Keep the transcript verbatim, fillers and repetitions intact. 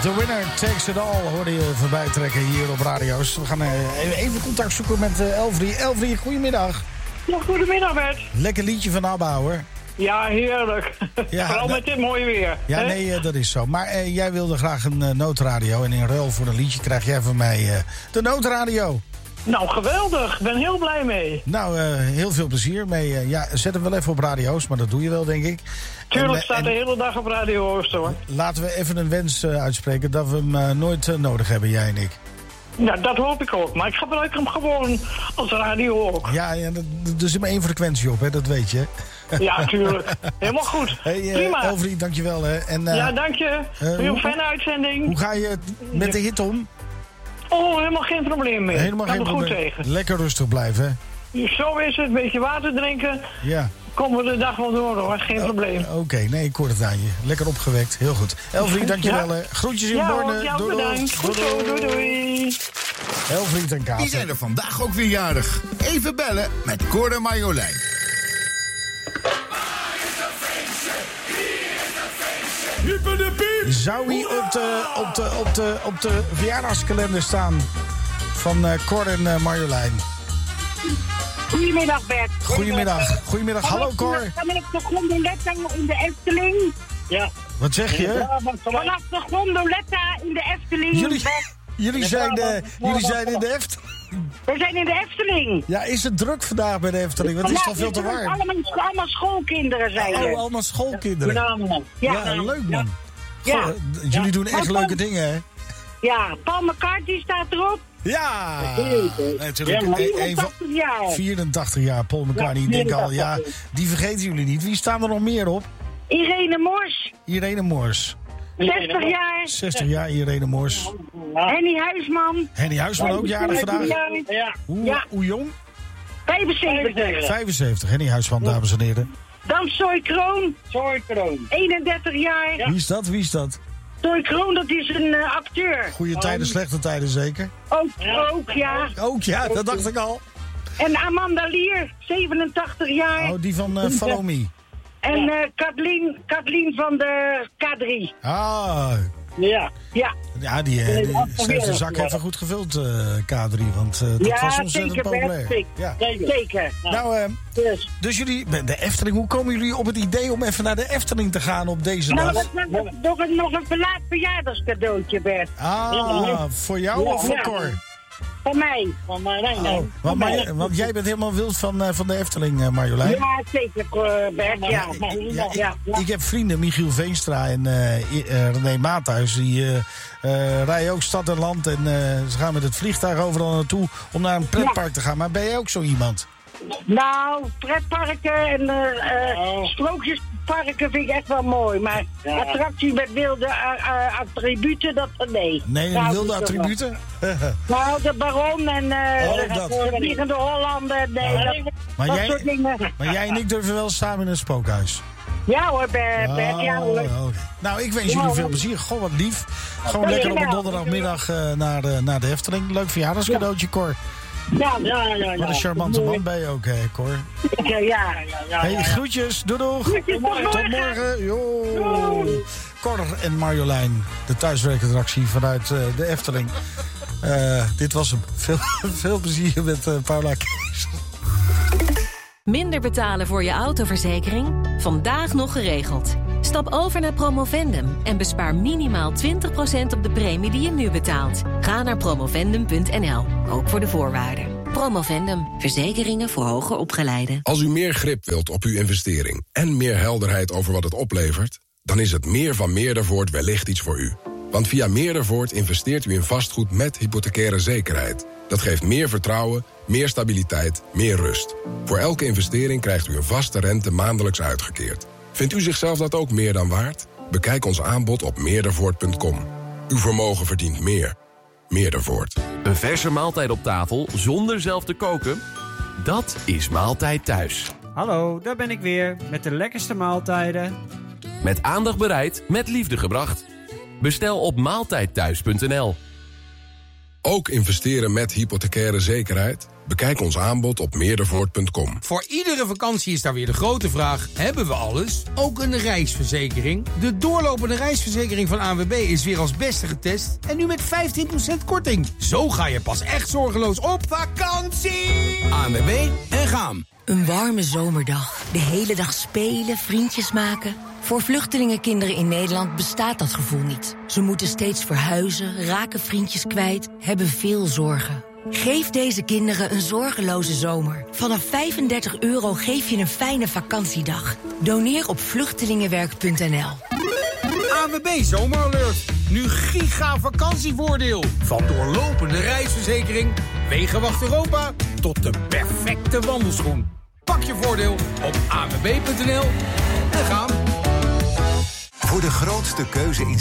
The Winner Takes It All hoorde je voorbij trekken hier op radio's. We gaan uh, even contact zoeken met uh, Elfrie. Elfrie, goedemiddag. Ja, goedemiddag Bert. Lekker liedje van ABBA hoor. Ja, heerlijk. Ja, Vooral met dit mooie weer. Ja, hè? nee, uh, dat is zo. Maar uh, jij wilde graag een uh, noodradio. En in ruil voor een liedje krijg jij van mij uh, de noodradio. Nou, geweldig. Ik ben heel blij mee. Nou, uh, heel veel plezier mee. Uh, ja, zet hem wel even op radio's, maar dat doe je wel, denk ik. Tuurlijk en, staat en, de hele dag op Radio Oost, hoor. Laten we even een wens uh, uitspreken dat we hem uh, nooit uh, nodig hebben, jij en ik. Nou, dat hoop ik ook. Maar ik gebruik hem gewoon als radio ook. Ja, ja er zit maar één frequentie op, hè, dat weet je. Ja, tuurlijk. Helemaal goed. Hey, uh, Prima. Elfrie, dankjewel. Hè. En, uh, ja, dank je. Uh, Heel fijne uitzending. Hoe ga je met de hit om? Oh, helemaal geen probleem mee. Helemaal Kan geen er probleem. goed tegen. Lekker rustig blijven, hè? Zo is het. Een beetje water drinken. Ja. Komen we de dag wel door, hoor. Geen oh, probleem. Oké, okay. Nee, ik hoor het aan je. Lekker opgewekt. Heel goed. Elfrie, dankjewel. Ja. Groetjes in ja, Borne. Ja, doei, bedankt. Goed zo, doei, doei. Elfrie ten Katen. Die zijn er vandaag ook weer jarig. Even bellen met Cor en Marjolein. Zou hij op de, op de, op de, op de verjaardagskalender staan van uh, Cor en uh, Marjolein? Goedemiddag Bert. Goedemiddag. Goedemiddag. Hallo Cor. Vanaf de gondoletta in de Efteling. Ja. Wat zeg je? Vanaf de gondoletta in de Efteling. Jullie, jullie, zijn, uh, jullie zijn in de Efteling. We zijn in de Efteling. Ja, is het druk vandaag bij de Efteling? Wat is toch veel te warm? Allemaal, allemaal schoolkinderen zijn er. Oh, allemaal schoolkinderen. Ja, ja, ja leuk man. Ja. Goh, jullie ja. doen echt leuke dingen, hè? Ja, Paul McCartney staat erop. Ja, natuurlijk. Ja, vierentachtig jaar. vierentachtig jaar, Paul McCartney. Ik denk al, ja, die vergeten jullie niet. Wie staan er nog meer op? Irene Mors. Irene Mors. zestig jaar. zestig jaar, Irene Mors. Henny Huisman. Henny Huisman ook jarig vandaag. Ja. Hoe, ja. hoe jong? vijfenzeventig. vijfenzeventig, Henny Huisman, dames en heren. Dan Soy Kroon. Soy Kroon. eenendertig jaar. Ja. Wie is dat? Wie is dat? Soy Kroon, dat is een uh, acteur. Goeie tijden, um, slechte tijden zeker? Ook, ja. ook, ja. Ook, ja, dat dacht ik al. En Amanda Lier, zevenentachtig jaar. Oh, die van uh, Follow Me. En uh, Kathleen, Kathleen van de K drie. Ah. Ja. Ja, ja die, uh, die ze heeft de zak even goed gevuld, uh, K drie, want uh, dat ja, was ontzettend zeker, populair. Zeker, ja, zeker. Nou, uh, yes. Dus jullie, de Efteling, hoe komen jullie op het idee om even naar de Efteling te gaan op deze nou, dag? Nou, nog, nog, een, nog een verlaat verjaardagscadeautje, Bert. Ah, voor jou ja, of voor ja. Cor? Van mij. Van Marjolein. Oh, want, Mar- want jij bent helemaal wild van, uh, van de Efteling, uh, Marjolein. Ja, zeker, uh, Bert. Ja. Ja, ja, ja, ja, ik, ik heb vrienden, Michiel Veenstra en uh, uh, René Maathuis. Die uh, uh, rijden ook stad en land. En uh, ze gaan met het vliegtuig overal naartoe om naar een pretpark ja. te gaan. Maar ben jij ook zo iemand? Nou, pretparken en uh, uh, sprookjesparken vind ik echt wel mooi. Maar ja. attracties met wilde uh, uh, attributen, dat nee. Nee, nou, wilde attributen? Nou, de Baron en uh, oh, de, de Vliegende Hollander. Nee, ja. dat, maar, dat jij, soort dingen. Maar jij en ik durven wel samen in een spookhuis. Ja hoor, Bert. Oh, ja, hoor. Okay. Nou, ik wens jullie ja, veel plezier. Goh, wat lief. Gewoon lekker op een donderdagmiddag uh, naar, de, naar de Efteling. Leuk verjaardagscadeautje, Cor. Ja, ja, ja, ja. Wat een charmante man ben je ook, hè, Cor. Ja, ja, ja. Hey, groetjes. Doei, doeg. Groetjes, tot morgen. Tot morgen. Jo. Cor en Marjolein, de thuiswerkattractie vanuit uh, de Efteling. Uh, dit was hem. Veel, veel plezier met uh, Paula Kees. Minder betalen voor je autoverzekering? Vandaag nog geregeld. Stap over naar Promovendum en bespaar minimaal twintig procent op de premie die je nu betaalt. Ga naar promovendum punt n l, ook voor de voorwaarden. Promovendum, verzekeringen voor hoger opgeleiden. Als u meer grip wilt op uw investering en meer helderheid over wat het oplevert, dan is het meer van Meerdervoort wellicht iets voor u. Want via Meerdervoort investeert u in vastgoed met hypothecaire zekerheid. Dat geeft meer vertrouwen, meer stabiliteit, meer rust. Voor elke investering krijgt u een vaste rente maandelijks uitgekeerd. Vindt u zichzelf dat ook meer dan waard? Bekijk ons aanbod op meerdervoort punt com. Uw vermogen verdient meer. Meerdervoort. Een verse maaltijd op tafel zonder zelf te koken? Dat is Maaltijd Thuis. Hallo, daar ben ik weer met de lekkerste maaltijden. Met aandacht bereid, met liefde gebracht. Bestel op maaltijdthuis punt n l. Ook investeren met hypothecaire zekerheid? Bekijk ons aanbod op meerdervoort punt com. Voor iedere vakantie is daar weer de grote vraag: hebben we alles? Ook een reisverzekering? De doorlopende reisverzekering van A N W B is weer als beste getest en nu met vijftien procent korting. Zo ga je pas echt zorgeloos op vakantie. A N W B en gaan. Een warme zomerdag. De hele dag spelen, vriendjes maken. Voor vluchtelingenkinderen in Nederland bestaat dat gevoel niet. Ze moeten steeds verhuizen, raken vriendjes kwijt, hebben veel zorgen. Geef deze kinderen een zorgeloze zomer. Vanaf vijfendertig euro geef je een fijne vakantiedag. Doneer op vluchtelingenwerk punt n l. A N W B Zomeralert. Nu giga vakantievoordeel. Van doorlopende reisverzekering, Wegenwacht Europa tot de perfecte wandelschoen. Pak je voordeel op a n w b punt n l en gaan. Voor de grootste keuze in